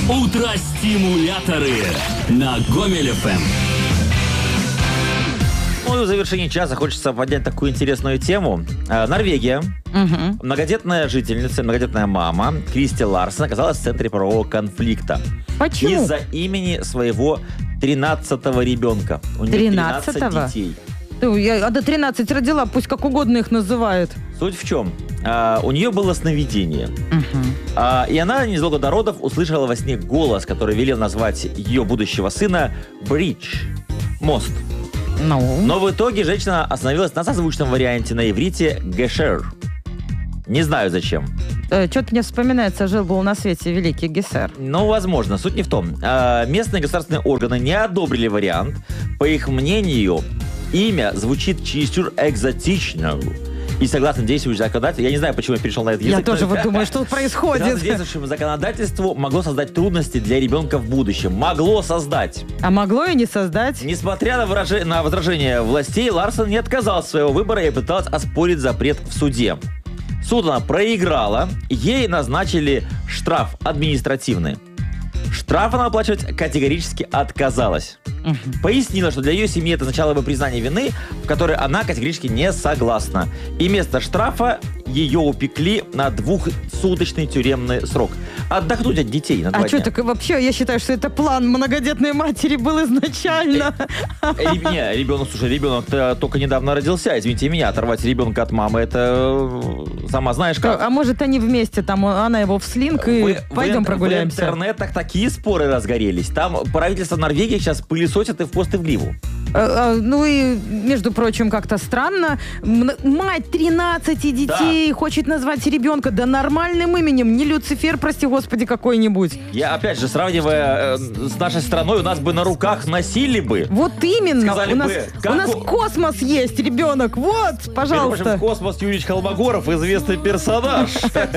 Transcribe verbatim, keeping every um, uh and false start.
Утро-стимуляторы на Гомель эф эм. Ну и в завершении часа хочется поднять такую интересную тему. Э, Норвегия. Угу. Многодетная жительница, многодетная мама Кристи Ларсен оказалась в центре правового конфликта. Почему? Из-за имени своего тринадцатого ребенка. У нее тринадцать тринадцатого? детей. Ты, я, а до тринадцати родила, пусть как угодно их называют. Суть в чем? А, у нее было сновидение. Угу. А, и она незадолго до родов услышала во сне голос, который велел назвать ее будущего сына Бридж. Мост. Ну? Но в итоге женщина остановилась на созвучном варианте на иврите Гешер. Не знаю зачем. Э, Что-то мне вспоминается, жил-был на свете великий Гессер. Ну, возможно. Суть не в том. А, местные государственные органы не одобрили вариант. По их мнению, имя звучит чересчур экзотично. И согласно действующему законодательству, я не знаю, почему я перешел на этот язык. Я тоже вот думаю, что тут происходит. Согласно действующему законодательству могло создать трудности для ребенка в будущем. Могло создать. А могло и не создать. Несмотря на, выраже... на возражение властей, Ларсон не отказалась от своего выбора и пыталась оспорить запрет в суде. Суд она проиграла, ей назначили штраф административный. Штраф она оплачивать категорически отказалась. Угу. Пояснила, что для ее семьи это означало бы признание вины, в которой она категорически не согласна. И вместо штрафа ее упекли на двухсуточный тюремный срок. Отдохнуть от детей на два А что, дня. так вообще, я считаю, что это план многодетной матери был изначально. Э, Не, ребенок, слушай, ребенок только недавно родился. Извините меня, оторвать ребенка от мамы, это э, сама знаешь как. А может, они вместе, там, она его в слинг, и Вы- пойдем в, прогуляемся. В интернетах такие споры разгорелись. Там правительство Норвегии сейчас пылесосит и в хвост и в гриву. А, а, Ну и, между прочим, как-то странно. М- Мать тринадцати детей хочет назвать ребенка да нормальным именем. Не Люцифер, прости господи, какой-нибудь. Я, опять же, сравнивая э, с нашей страной, у нас бы на руках носили бы. Вот именно. Сказали У нас, бы, у как нас у- космос есть, ребенок. Вот, Между прочим, пожалуйста. в космос Юрий Холмогоров, известный персонаж.